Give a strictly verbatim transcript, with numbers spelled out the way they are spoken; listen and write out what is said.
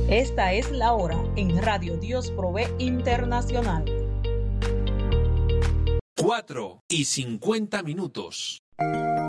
Esta es la hora en Radio Dios Provee Internacional. cuatro y cincuenta minutos.